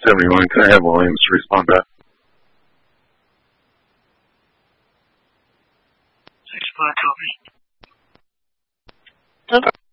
71. Can I have Williams respond back? 6-5 copy.